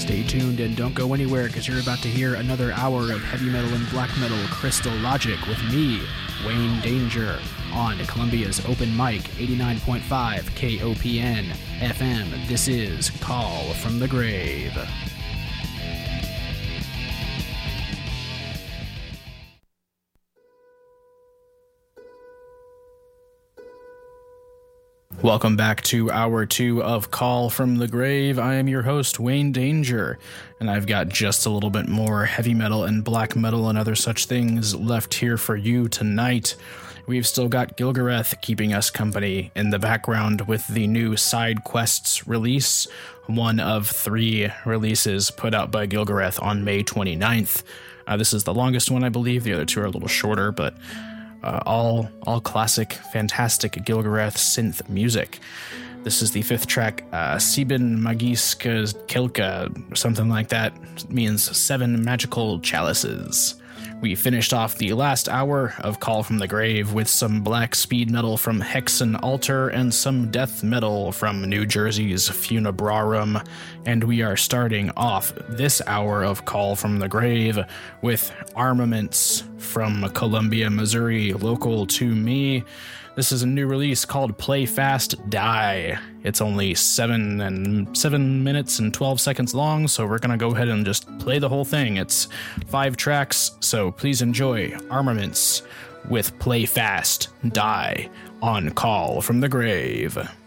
Stay tuned and don't go anywhere because you're about to hear another hour of heavy metal and black metal Crystal Logic with me, Wayne Danger, on Columbia's Open Mic 89.5 KOPN FM. This is Call from the Grave. Welcome back to Hour 2 of Call from the Grave. I am your host, Wayne Danger, and I've got just a little bit more heavy metal and black metal and other such things left here for you tonight. We've still got Gilgareth keeping us company in the background with the new Side Quests release, one of 3 releases put out by Gilgareth on May 29th. This is the longest one, I believe. The other 2 are a little shorter, but all classic, fantastic Gilgareth synth music. This is the 5th track, Sieben Magiska Kelka, something like that. It means 7 magical chalices. We finished off the last hour of Call from the Grave with some black speed metal from Hexen Altar and some death metal from New Jersey's Funebrarum, and we are starting off this hour of Call from the Grave with Armaments from Columbia, Missouri, local to me. This is a new release called Play Fast, Die. It's only 7 minutes and 12 seconds long, so we're going to go ahead and just play the whole thing. It's 5 tracks, so please enjoy Armaments with Play Fast, Die on Call from the Grave.